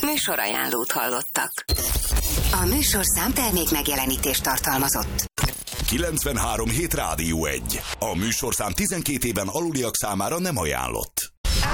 Műsorajánlót hallottak. A műsorszám termék megjelenítést tartalmazott. 93 hét Rádió 1. A műsorszám 12 éven aluliak számára nem ajánlott.